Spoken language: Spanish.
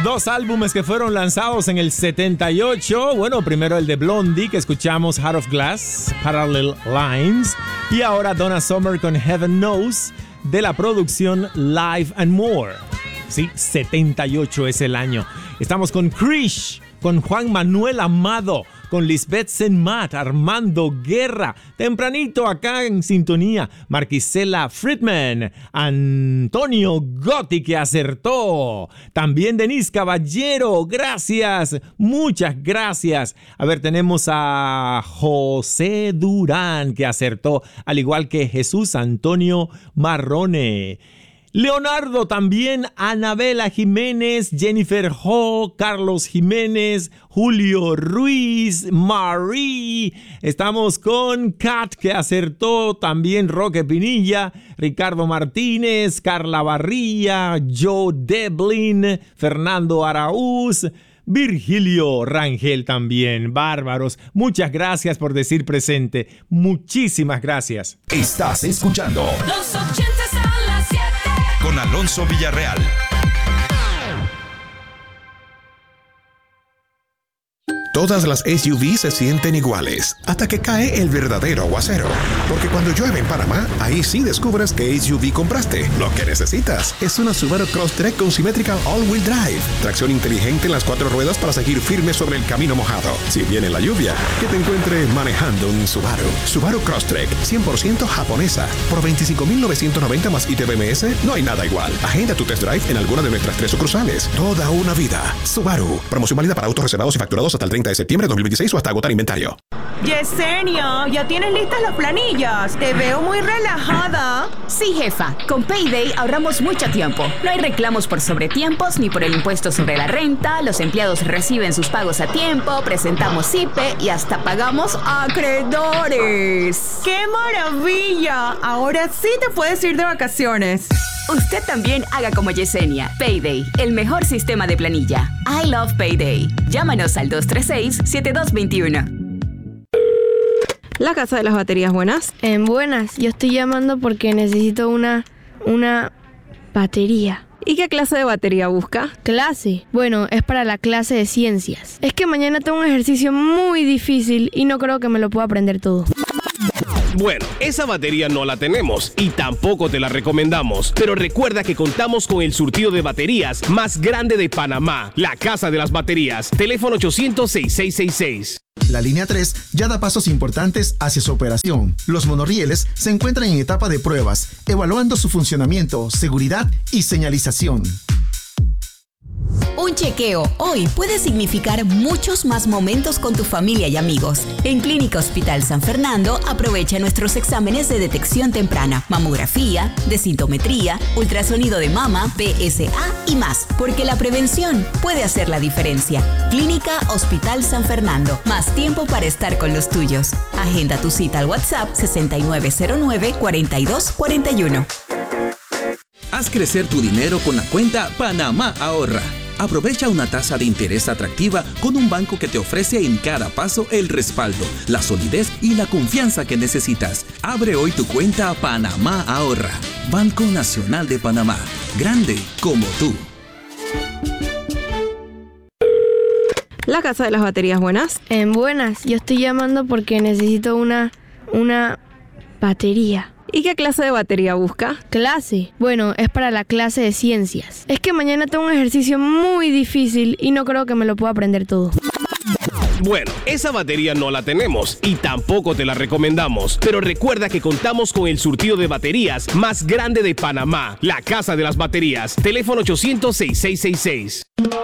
Dos álbumes que fueron lanzados en el 78. Bueno, primero el de Blondie, que escuchamos Heart of Glass, Parallel Lines. Y ahora Donna Summer con Heaven Knows, de la producción Live and More. Sí, 78 es el año. Estamos con Krish, con Juan Manuel Amado, con Lisbeth Senmat, Armando Guerra, tempranito acá en sintonía, Marquisela Friedman, Antonio Gotti, que acertó, también Denise Caballero, gracias, muchas gracias. A ver, tenemos a José Durán, que acertó, al igual que Jesús Antonio Marrone. Leonardo también, Anabela Jiménez, Jennifer Ho, Carlos Jiménez, Julio Ruiz, Marie. Estamos con Kat, que acertó, también Roque Pinilla, Ricardo Martínez, Carla Barría, Joe Devlin, Fernando Araúz, Virgilio Rangel también. Bárbaros, muchas gracias por decir presente. Muchísimas gracias. Estás escuchando Los 80s a las 7 con Alonso Villarreal. Todas las SUVs se sienten iguales hasta que cae el verdadero aguacero. Porque cuando llueve en Panamá, ahí sí descubres qué SUV compraste. Lo que necesitas es una Subaru Crosstrek con Symmetrical All-Wheel Drive. Tracción inteligente en las 4 ruedas para seguir firme sobre el camino mojado. Si viene la lluvia, que te encuentre manejando un Subaru. Subaru Crosstrek, 100% japonesa. Por $25,990 más ITBMS, no hay nada igual. Agenda tu test drive en alguna de nuestras 3 sucursales. Toda una vida. Subaru. Promoción válida para autos reservados y facturados hasta el 30 de septiembre de 2026 o hasta agotar inventario. Yesenia, ¿ya tienes listas las planillas? Te veo muy relajada. Sí, jefa. Con Payday ahorramos mucho tiempo. No hay reclamos por sobretiempos ni por el impuesto sobre la renta. Los empleados reciben sus pagos a tiempo, presentamos IPE y hasta pagamos acreedores. ¡Qué maravilla! Ahora sí te puedes ir de vacaciones. Usted también haga como Yesenia. Payday, el mejor sistema de planilla. I love Payday. Llámanos al 236-7221. La casa de las baterías, buenas. Buenas, yo estoy llamando porque necesito una batería. ¿Y qué clase de batería busca? ¿Clase? Bueno, es para la clase de ciencias. Es que mañana tengo un ejercicio muy difícil y no creo que me lo pueda aprender todo. Bueno, esa batería no la tenemos y tampoco te la recomendamos. Pero recuerda que contamos con el surtido de baterías más grande de Panamá. La Casa de las Baterías. Teléfono 800-6666. La línea 3 ya da pasos importantes hacia su operación. Los monorrieles se encuentran en etapa de pruebas, evaluando su funcionamiento, seguridad y señalización. Un chequeo hoy puede significar muchos más momentos con tu familia y amigos. En Clínica Hospital San Fernando aprovecha nuestros exámenes de detección temprana, mamografía, densitometría, ultrasonido de mama, PSA y más, porque la prevención puede hacer la diferencia. Clínica Hospital San Fernando, más tiempo para estar con los tuyos. Agenda tu cita al WhatsApp 6909-4241. Haz crecer tu dinero con la cuenta Panamá Ahorra. Aprovecha una tasa de interés atractiva con un banco que te ofrece en cada paso el respaldo, la solidez y la confianza que necesitas. Abre hoy tu cuenta Panamá Ahorra. Banco Nacional de Panamá. Grande como tú. La casa de las baterías, buenas. Buenas, yo estoy llamando porque necesito una batería. ¿Y qué clase de batería busca? ¿Clase? Bueno, es para la clase de ciencias. Es que mañana tengo un ejercicio muy difícil y no creo que me lo pueda aprender todo. Bueno, esa batería no la tenemos y tampoco te la recomendamos. Pero recuerda que contamos con el surtido de baterías más grande de Panamá. La Casa de las Baterías. Teléfono 800-6666.